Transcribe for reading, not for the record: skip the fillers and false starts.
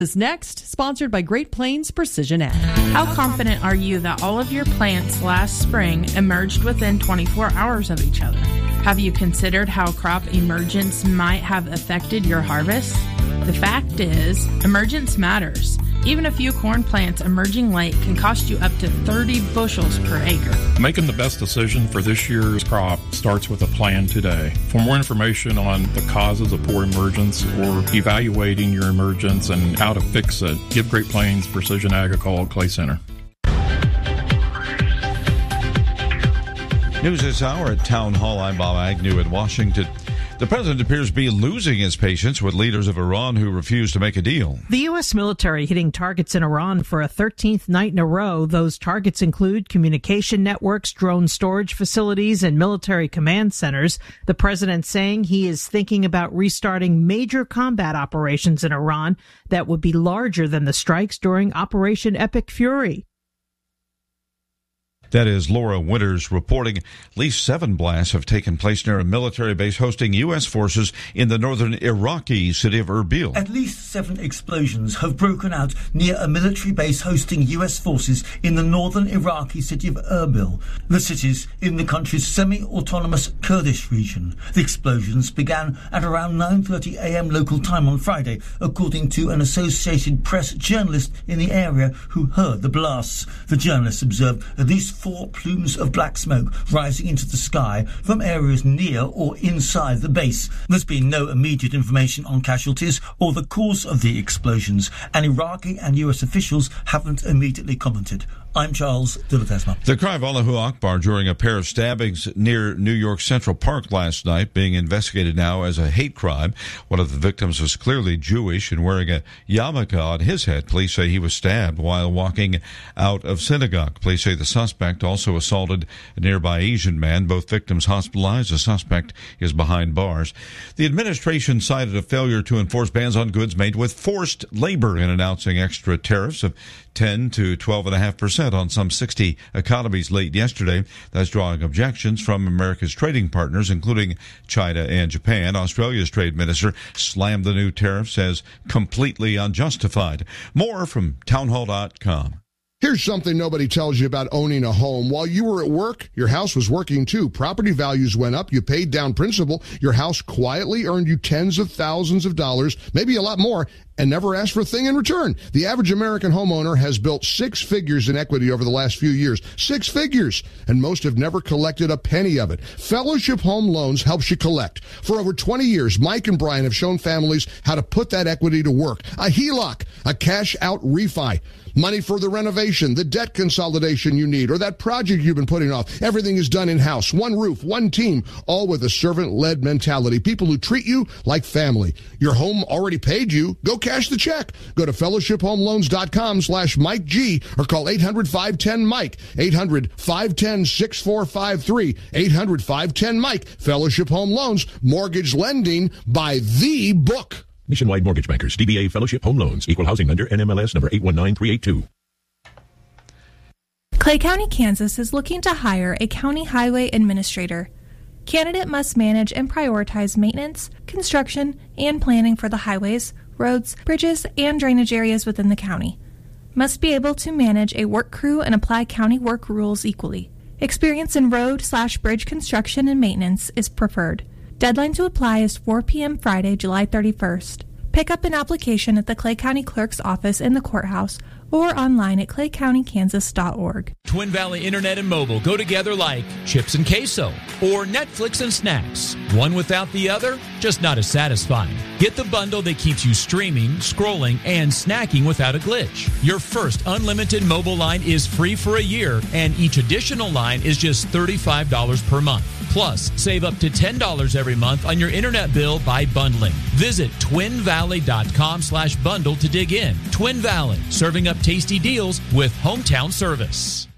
Is next, sponsored by Great Plains Precision Ag. How confident are you that all of your plants last spring emerged within 24 hours of each other? Have you considered how crop emergence might have affected your harvest? The fact is, emergence matters. Even a few corn plants emerging late can cost you up to 30 bushels per acre. Making the best decision for this year's crop starts with a plan today. For more information on the causes of poor emergence or evaluating your emergence and how to fix it, give Great Plains Precision Ag a call at Clay Center. News this hour at Town Hall. I'm Bob Agnew in Washington. The president appears to be losing his patience with leaders of Iran who refuse to make a deal. The U.S. military hitting targets in Iran for a 13th night in a row. Those targets include communication networks, drone storage facilities, and military command centers. The president saying he is thinking about restarting major combat operations in Iran that would be larger than the strikes during Operation Epic Fury. That is Laura Winters reporting. At least 7 blasts have taken place near a military base hosting U.S. forces in the northern Iraqi city of Erbil. At least 7 explosions have broken out near a military base hosting U.S. forces in the northern Iraqi city of Erbil. The city's in the country's semi-autonomous Kurdish region. The explosions began at around 9:30 a.m. local time on Friday, according to an Associated Press journalist in the area who heard the blasts. The journalist observed at least 4 plumes of black smoke rising into the sky from areas near or inside the base. There's been no immediate information on casualties or the cause of the explosions, and Iraqi and US officials haven't immediately commented. I'm Charles de Ledesma. The cry of Allahu Akbar during a pair of stabbings near New York Central Park last night being investigated now as a hate crime. One of the victims was clearly Jewish and wearing a yarmulke on his head. Police say he was stabbed while walking out of synagogue. Police say the suspect also assaulted a nearby Asian man. Both victims hospitalized. The suspect is behind bars. The administration cited a failure to enforce bans on goods made with forced labor in announcing extra tariffs of 10 to 12.5% on some 60 economies late yesterday. That's drawing objections from America's trading partners, including China and Japan. Australia's trade minister slammed the new tariffs as completely unjustified. More from townhall.com. Here's something nobody tells you about owning a home. While you were at work, your house was working too. Property values went up. You paid down principal. Your house quietly earned you tens of thousands of dollars, maybe a lot more, and never asked for a thing in return. The average American homeowner has built 6 figures in equity over the last few years. 6 figures. And most have never collected a penny of it. Fellowship Home Loans helps you collect. For over 20 years, Mike and Brian have shown families how to put that equity to work. A HELOC, a cash-out refi. Money for the renovation, the debt consolidation you need, or that project you've been putting off. Everything is done in-house. One roof, one team, all with a servant-led mentality. People who treat you like family. Your home already paid you. Go cash the check. Go to fellowshiphomeloans.com/Mike G or call 800-510-MIKE. 800-510-6453. 800-510-MIKE. Fellowship Home Loans. Mortgage lending by the book. Nationwide Mortgage Bankers, DBA Fellowship Home Loans, Equal Housing Lender, NMLS number 819382. Clay County, Kansas is looking to hire a county highway administrator. Candidate must manage and prioritize maintenance, construction, and planning for the highways, roads, bridges, and drainage areas within the county. Must be able to manage a work crew and apply county work rules equally. Experience in road/bridge construction and maintenance is preferred. Deadline to apply is 4 p.m. Friday, July 31st. Pick up an application at the Clay County Clerk's office in the courthouse or online at claycountykansas.org. Twin Valley Internet and Mobile go together like chips and queso or Netflix and snacks. One without the other, just not as satisfying. Get the bundle that keeps you streaming, scrolling, and snacking without a glitch. Your first unlimited mobile line is free for a year, and each additional line is just $35 per month. Plus, save up to $10 every month on your internet bill by bundling. Visit twinvalley.com/bundle to dig in. Twin Valley, serving up tasty deals with hometown service.